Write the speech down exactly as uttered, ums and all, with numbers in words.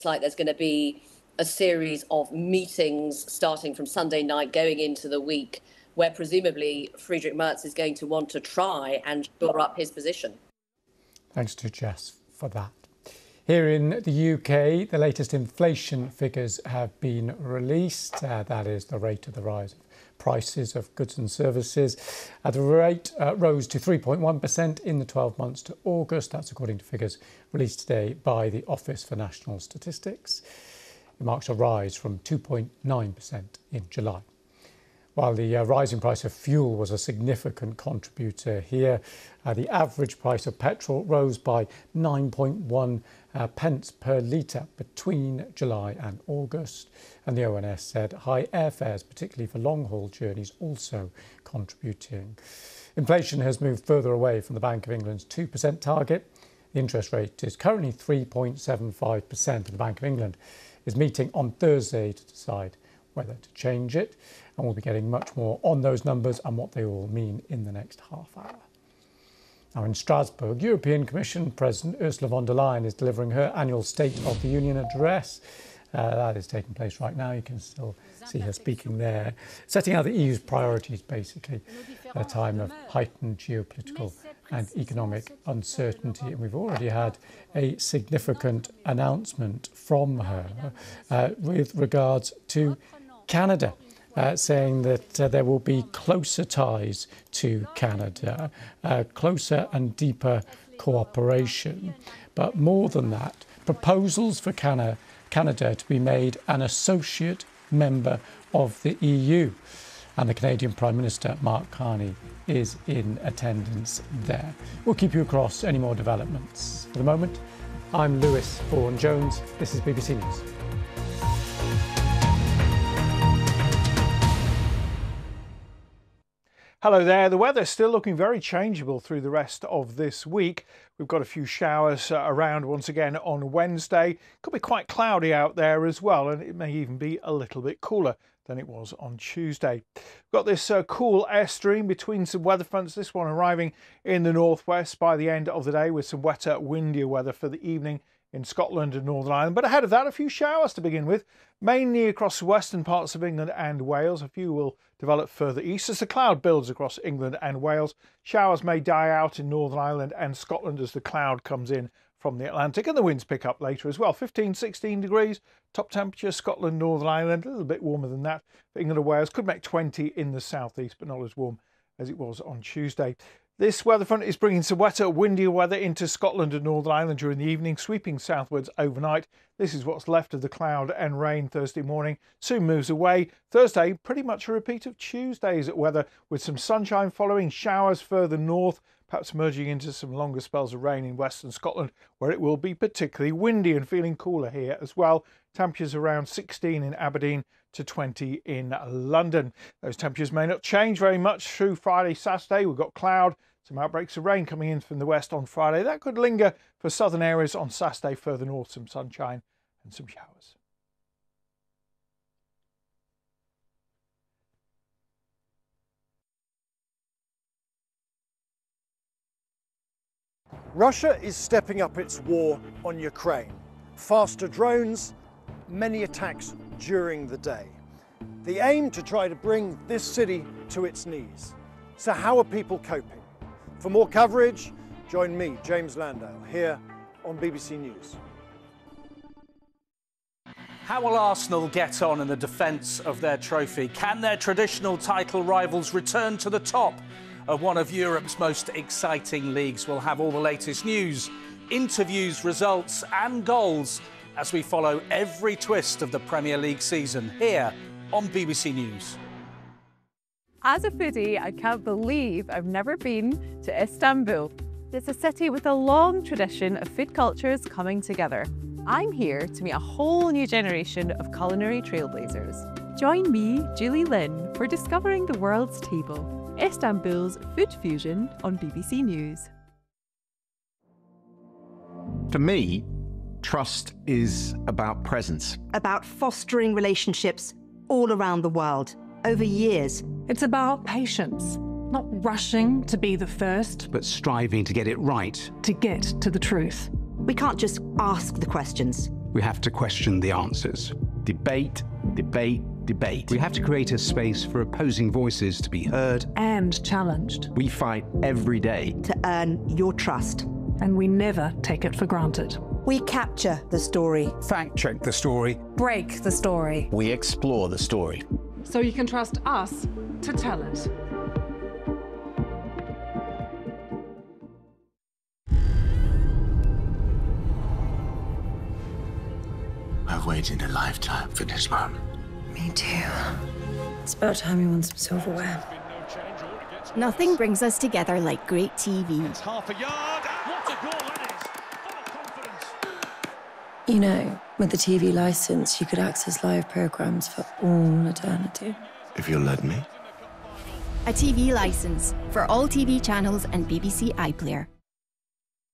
like there's going to be a series of meetings starting from Sunday night going into the week where presumably Friedrich Merz is going to want to try and shore up his position. Thanks to Jess for that. Here in the U K, the latest inflation figures have been released. Uh, that is the rate of the rise of prices of goods and services. Uh, the rate uh, rose to three point one percent in the twelve months to August. That's according to figures released today by the Office for National Statistics. It marks a rise from two point nine percent in July. While the uh, rising price of fuel was a significant contributor here, uh, the average price of petrol rose by nine point one uh, pence per litre between July and August. And the O N S said high airfares, particularly for long-haul journeys, also contributing. Inflation has moved further away from the Bank of England's two percent target. The interest rate is currently three point seven five percent, and the Bank of England is meeting on Thursday to decide whether to change it. And we'll be getting much more on those numbers and what they all mean in the next half hour. Now in Strasbourg, European Commission President Ursula von der Leyen is delivering her annual State of the Union address. Uh, that is taking place right now. You can still see her speaking there, setting out the E U's priorities, basically, at a time of heightened geopolitical and economic uncertainty. And we've already had a significant announcement from her uh, with regards to Canada, uh, saying that uh, there will be closer ties to Canada, uh, closer and deeper cooperation. But more than that, proposals for Canada Canada to be made an associate member of the E U. And the Canadian Prime Minister, Mark Carney, is in attendance there. We'll keep you across any more developments. For the moment, I'm Lewis Vaughan-Jones. This is B B C News. Hello there. The weather's still looking very changeable through the rest of this week. We've got a few showers uh, around once again on Wednesday. Could be quite cloudy out there as well, and it may even be a little bit cooler than it was on Tuesday. We've got this uh, cool airstream between some weather fronts, this one arriving in the northwest by the end of the day with some wetter, windier weather for the evening in Scotland and Northern Ireland. But ahead of that, a few showers to begin with, mainly across the western parts of England and Wales. A few will develop further east as the cloud builds across England and Wales. Showers may die out in Northern Ireland and Scotland as the cloud comes in from the Atlantic, and the winds pick up later as well. fifteen, sixteen degrees, top temperature, Scotland, Northern Ireland, a little bit warmer than that for England and Wales. Could make twenty in the southeast, but not as warm as it was on Tuesday. This weather front is bringing some wetter, windier weather into Scotland and Northern Ireland during the evening, sweeping southwards overnight. This is what's left of the cloud and rain Thursday morning. Soon moves away. Thursday, pretty much a repeat of Tuesday's weather, with some sunshine following, showers further north, perhaps merging into some longer spells of rain in western Scotland, where it will be particularly windy and feeling cooler here as well. Temperatures around sixteen in Aberdeen to twenty in London. Those temperatures may not change very much through Friday, Saturday. We've got cloud, some outbreaks of rain coming in from the west on Friday. That could linger for southern areas on Saturday. Further north, some sunshine and some showers. Russia is stepping up its war on Ukraine. Faster drones, many attacks during the day. The aim to try to bring this city to its knees. So how are people coping? For more coverage, join me, James Landale, here on B B C News. How will Arsenal get on in the defence of their trophy? Can their traditional title rivals return to the top of one of Europe's most exciting leagues? We'll have all the latest news, interviews, results and goals as we follow every twist of the Premier League season here on B B C News. As a foodie, I can't believe I've never been to Istanbul. It's a city with a long tradition of food cultures coming together. I'm here to meet a whole new generation of culinary trailblazers. Join me, Julie Lynn, for discovering the world's table. Istanbul's food fusion on B B C News. For me, trust is about presence. About fostering relationships all around the world, over years. It's about patience, not rushing to be the first, but striving to get it right. To get to the truth. We can't just ask the questions. We have to question the answers. Debate, debate, debate. We have to create a space for opposing voices to be heard and challenged. We fight every day to earn your trust. And we never take it for granted. We capture the story. Fact check the story. Break the story. We explore the story. So you can trust us to tell it. I've waited a lifetime for this moment. Me too. It's about time we won some silverware. Nothing brings us together like great T V. It's half a yard. What a goal that is! Full of confidence. You know, with the T V license, you could access live programs for all eternity. If you'll let me. A T V license for all T V channels and B B C iPlayer.